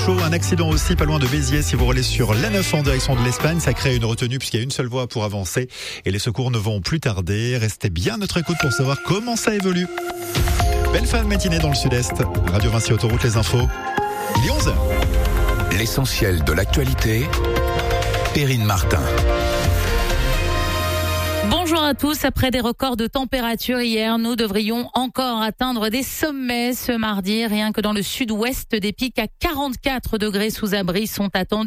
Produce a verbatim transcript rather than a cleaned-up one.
chaud. Un accident aussi pas loin de Béziers. Si vous roulez sur l'A neuf en direction de l'Espagne, ça crée une retenue puisqu'il y a une seule voie pour avancer. Et les secours ne vont plus tarder. Restez bien à notre écoute pour savoir comment ça évolue. Belle fin de matinée dans le sud-est. Radio Vinci Autoroute, les infos. Il est onze heures. L'essentiel de l'actualité. Perrine Martin. Bonjour à tous. Après des records de température hier, nous devrions encore atteindre des sommets ce mardi. Rien que dans le sud-ouest, des pics à quarante-quatre degrés sous abri sont attendus.